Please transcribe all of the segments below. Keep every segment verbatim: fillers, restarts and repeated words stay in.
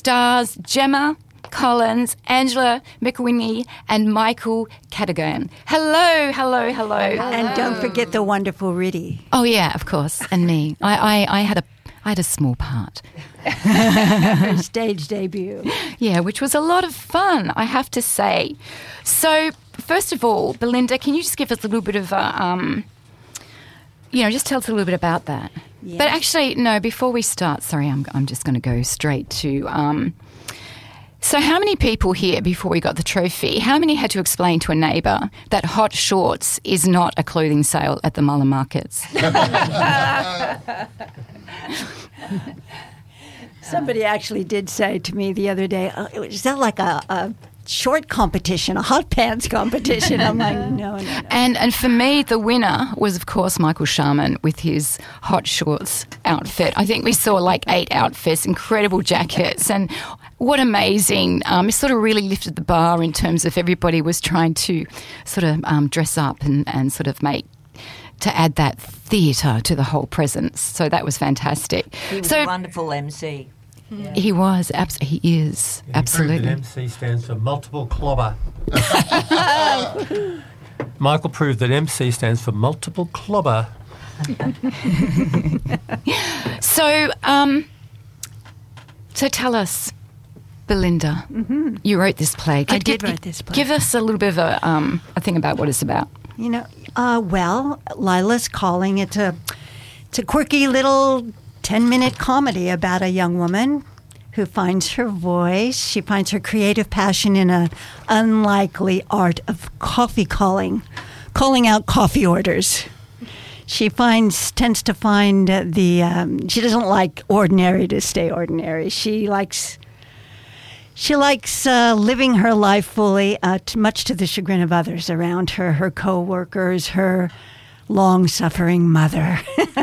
stars Gemma Collins, Angela McWhinney, and Michael Cadogan. Hello, hello, hello. And don't forget the wonderful Riddy. Oh yeah, of course, and me. I, I, I had a I had a small part. Her stage debut. Yeah, which was a lot of fun, I have to say. So, first of all, Belinda, can you just give us a little bit of a, um, you know, just tell us a little bit about that. Yes. But actually, no, before we start, sorry, I'm I'm just going to go straight to. Um, so, how many people here, before we got the trophy, how many had to explain to a neighbour that hot shorts is not a clothing sale at the Muller Markets? Somebody actually did say to me the other day, oh, is that like a, a short competition, a hot pants competition? I'm like, no, no, no. And and for me, the winner was, of course, Michael Sharman with his hot shorts outfit. I think we saw like eight outfits, incredible jackets, and what amazing. Um, it sort of really lifted the bar in terms of everybody was trying to sort of um, dress up and, and sort of make, to add that theatre to the whole presence. So that was fantastic. He was so, a wonderful M C. Yeah. He was, abs- he is, Yeah, absolutely. M C stands for multiple clobber. Michael proved that M C stands for multiple clobber. so, um, so tell us, Belinda, mm-hmm. you wrote this play. I did write this play. Give us a little bit of a, um, a thing about what it's about. You know, uh, well, Lila's Calling. It's a, it's a quirky little ten-minute comedy about a young woman who finds her voice. She finds her creative passion in a unlikely art of coffee calling, calling out coffee orders. She finds tends to find the um, she doesn't like ordinary to stay ordinary. She likes she likes uh, living her life fully, uh, to, much to the chagrin of others around her, her co-workers, her long-suffering mother.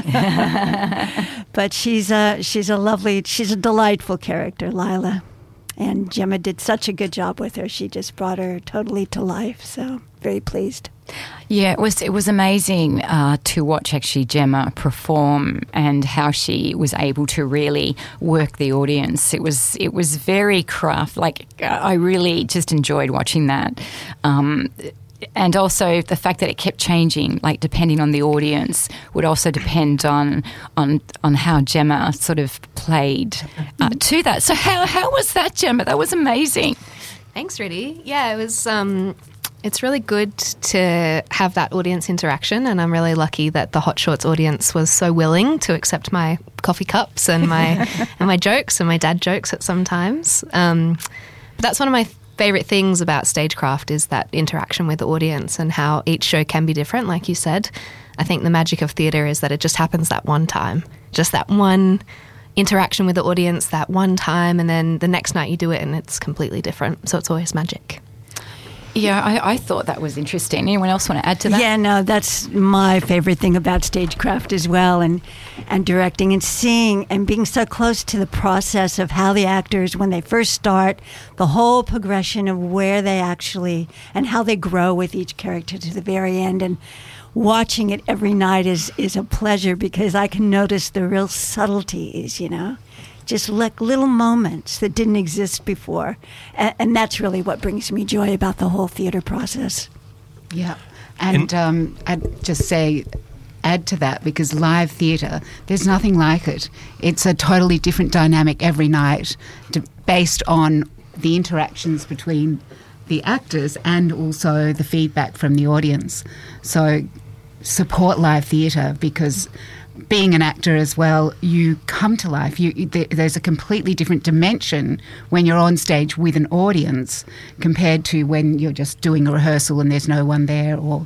But she's a, she's a lovely, she's a delightful character, Lila. And Gemma did such a good job with her. She just brought her totally to life. So very pleased. Yeah, it was it was amazing uh, to watch actually Gemma perform and how she was able to really work the audience. It was it was very craft. Like I really just enjoyed watching that. Um, And also the fact that it kept changing, like depending on the audience, would also depend on on on how Gemma sort of played uh, to that. So how how was that, Gemma? That was amazing. Thanks, Riddy. Yeah, it was. Um, it's really good to have that audience interaction, and I'm really lucky that the Hot Shorts audience was so willing to accept my coffee cups and my and my jokes and my dad jokes at some times. Um, but that's one of my favourite things about stagecraft is that interaction with the audience and how each show can be different, like you said. I think the magic of theatre is that it just happens that one time, just that one interaction with the audience that one time, and then the next night you do it and it's completely different. So it's always magic. Yeah, I, I thought that was interesting. Anyone else want to add to that? Yeah, no, that's my favorite thing about stagecraft as well, and and directing and seeing and being so close to the process of how the actors, when they first start, the whole progression of where they actually, and how they grow with each character to the very end. And watching it every night is, is a pleasure because I can notice the real subtleties, you know? Just like little moments that didn't exist before. And, and that's really what brings me joy about the whole theatre process. Yeah. And um, I'd just say, add to that, because live theatre, there's nothing like it. It's a totally different dynamic every night to, based on the interactions between the actors and also the feedback from the audience. So support live theatre, because being an actor as well, you come to life. You, you, there's a completely different dimension when you're on stage with an audience compared to when you're just doing a rehearsal and there's no one there. Or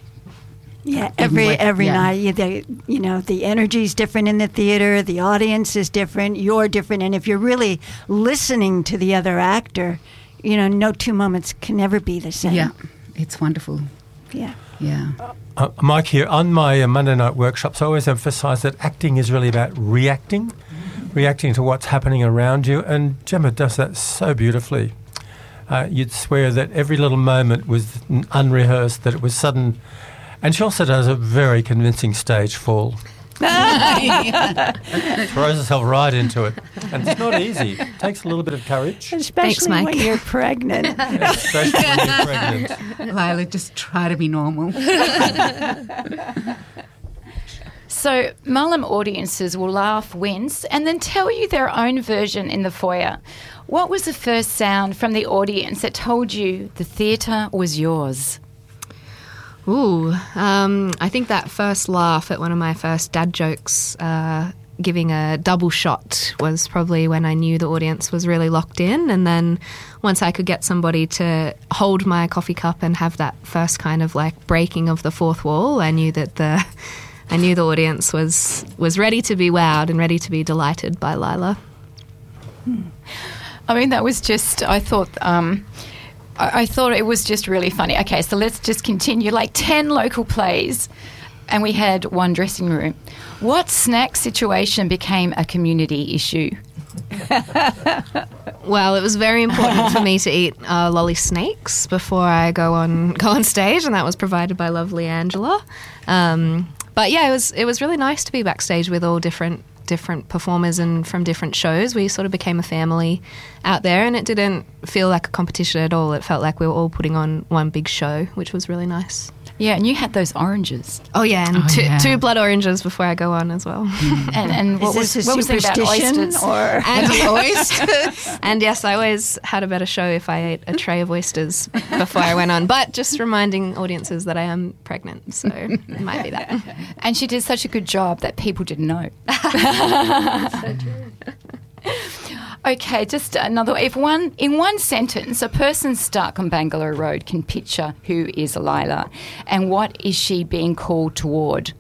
yeah, every what, every yeah. night, you, the, you know, the energy's different in the theater. The audience is different. You're different, and if you're really listening to the other actor, you know, no two moments can ever be the same. Yeah, it's wonderful. Yeah. Yeah. Uh, Mike here. On my uh, Monday night workshops, I always emphasise that acting is really about reacting, mm-hmm. reacting to what's happening around you, and Gemma does that so beautifully. Uh, you'd swear that every little moment was unrehearsed, that it was sudden, and she also does a very convincing stage fall. Throws herself right into it. And it's not easy. It takes a little bit of courage. Especially Thanks, Mike. when you're pregnant. Especially when you're pregnant. Lila, just try to be normal. So Mullum audiences will laugh, wince, and then tell you their own version in the foyer. What was the first sound from the audience that told you the theatre was yours? Ooh, um, I think that first laugh at one of my first dad jokes, uh, giving a double shot, was probably when I knew the audience was really locked in. And then once I could get somebody to hold my coffee cup and have that first kind of like breaking of the fourth wall, I knew that the I knew the audience was was ready to be wowed and ready to be delighted by Lila. Hmm. I mean, that was just, I thought, um, I, I thought it was just really funny. Okay, so let's just continue. Like ten local plays, and we had one dressing room. What snack situation became a community issue? Well, it was very important for me to eat uh, lolly snakes before I go on go on stage, and that was provided by lovely Angela. Um, but yeah, it was it was really nice to be backstage with all different different performers and from different shows. We sort of became a family out there, and it didn't feel like a competition at all. It felt like we were all putting on one big show, which was really nice. Yeah, and you had those oranges. Oh yeah, and Oh, two, yeah. two blood oranges before I go on as well. And, and what Is was this a what was it about superstition oysters? or And oysters. And yes, I always had a better show if I ate a tray of oysters before I went on. But just reminding audiences that I am pregnant, so it might be that. And she did such a good job that people didn't know. So true. Okay, just another. If one in one sentence, a person stuck on Bangalore Road can picture who is Lila, and what is she being called toward?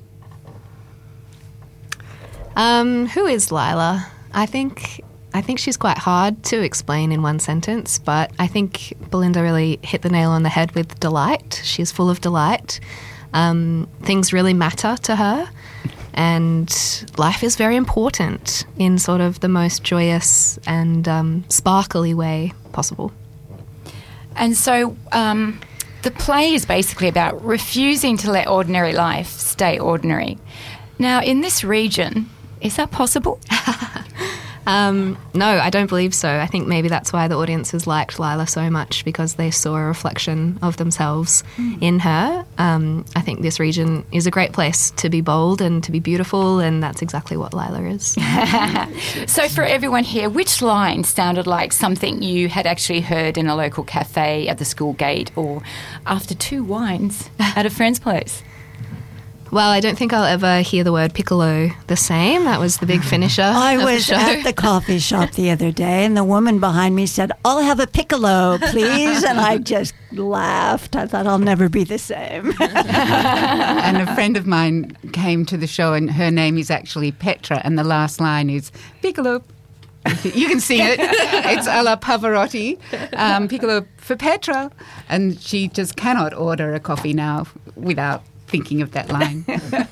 Um, who is Lila? I think I think she's quite hard to explain in one sentence, but I think Belinda really hit the nail on the head with delight. She's full of delight. Um, things really matter to her. And life is very important in sort of the most joyous and um, sparkly way possible. And so um, the play is basically about refusing to let ordinary life stay ordinary. Now, in this region, is that possible? Um, no, I don't believe so. I think maybe that's why the audiences liked Lila so much, because they saw a reflection of themselves mm. in her. Um, I think this region is a great place to be bold and to be beautiful, and that's exactly what Lila is. So for everyone here, which line sounded like something you had actually heard in a local cafe, at the school gate, or after two wines at a friend's place? Well, I don't think I'll ever hear the word piccolo the same. That was the big finisher. I of was the show. at the coffee shop the other day, and the woman behind me said, "I'll have a piccolo, please." And I just laughed. I thought, I'll never be the same. And a friend of mine came to the show, and her name is actually Petra, and the last line is piccolo. You can sing it. It's alla Pavarotti, um, piccolo for Petra. And she just cannot order a coffee now without thinking of that line.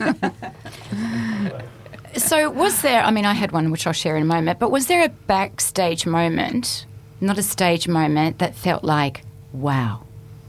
So was there, I mean, I had one which I'll share in a moment, but was there a backstage moment, not a stage moment, that felt like, wow?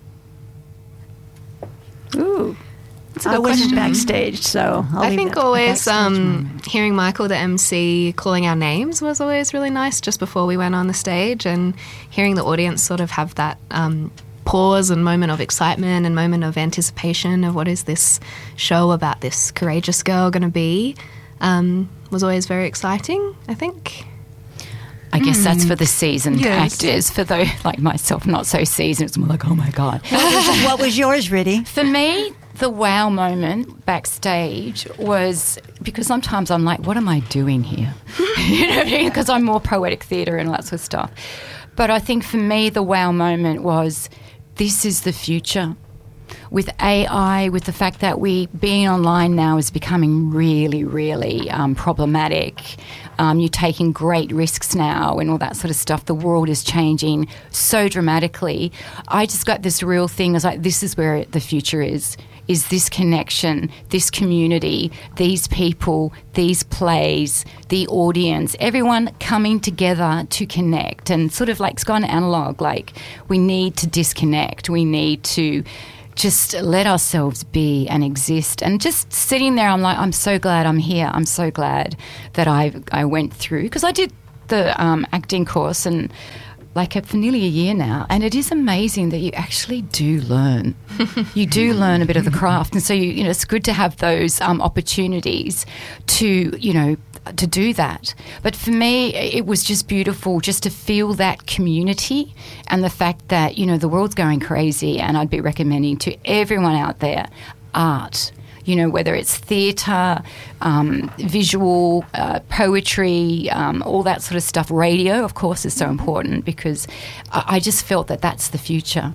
Ooh. That's a I good wasn't question. backstage, so I'll I leave think that. always backstage um, moment. hearing Michael, the M C, calling our names was always really nice just before we went on the stage, and hearing the audience sort of have that um, pause and moment of excitement and moment of anticipation of what is this show about this courageous girl going to be um, was always very exciting, I think. I guess that's for the seasoned Yes. actors. For those like myself, not so seasoned, it's more like, oh my God. What was yours, Riddy? For me, the wow moment backstage was because sometimes I'm like, what am I doing here? You know what I mean? Because I'm more poetic theatre and all that sort of stuff. But I think for me, the wow moment was, this is the future. With A I, with the fact that we being online now is becoming really, really um, problematic. Um, you're taking great risks now and all that sort of stuff. The world is changing so dramatically. I just got this real thing. I was like, this is where the future is, is this connection, this community, these people, these plays, the audience, everyone coming together to connect and sort of like it's gone analog. Like we need to disconnect. We need to just let ourselves be and exist. And just sitting there, I'm like, I'm so glad I'm here. I'm so glad that I I went through, because I did the um, acting course and like for nearly a year now, and it is amazing that you actually do learn. You do learn a bit of the craft, and so you, you know it's good to have those um, opportunities to you know to do that. But for me, it was just beautiful just to feel that community and the fact that you know the world's going crazy, and I'd be recommending to everyone out there art. You know, whether it's theatre, um, visual, uh, poetry, um, all that sort of stuff. Radio, of course, is so important because I, I just felt that that's the future.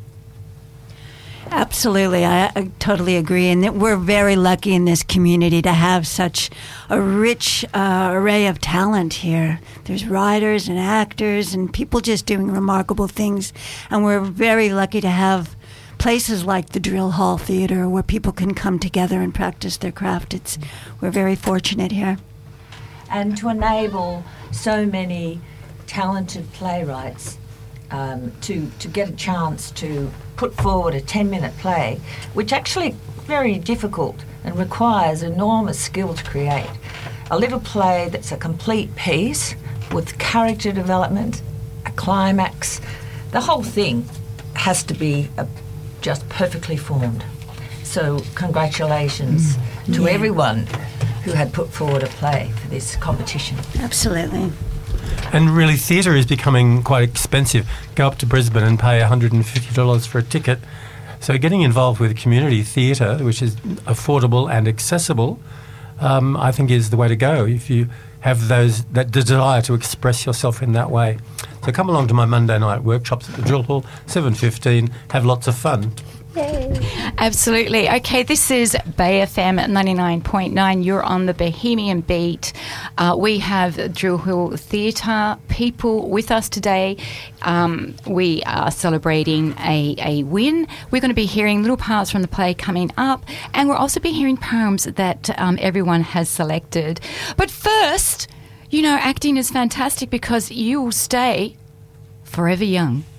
Absolutely. I, I totally agree. And that we're very lucky in this community to have such a rich uh, array of talent here. There's writers and actors and people just doing remarkable things. And we're very lucky to have places like the Drill Hall Theatre where people can come together and practice their craft. It's we're very fortunate here. And to enable so many talented playwrights um, to, to get a chance to put forward a ten-minute play, which actually very difficult and requires enormous skill to create. A little play that's a complete piece with character development, a climax. The whole thing has to be a just perfectly formed. So congratulations mm. to yeah. everyone who had put forward a play for this competition. Absolutely. And really, theatre is becoming quite expensive. Go up to Brisbane and pay one hundred fifty dollars for a ticket. So getting involved with community theatre, which is affordable and accessible, um, I think is the way to go if you have those that desire to express yourself in that way. So come along to my Monday night workshops at the Drill Hall, seven fifteen. Have lots of fun. Yay. Absolutely. Okay, this is Bay F M at ninety-nine point nine. You're on the Bohemian Beat. Uh, we have Drill Hall Theatre people with us today. Um, we are celebrating a, a win. We're going to be hearing little parts from the play coming up, and we'll also be hearing poems that um, everyone has selected. But first, you know, acting is fantastic because you will stay forever young.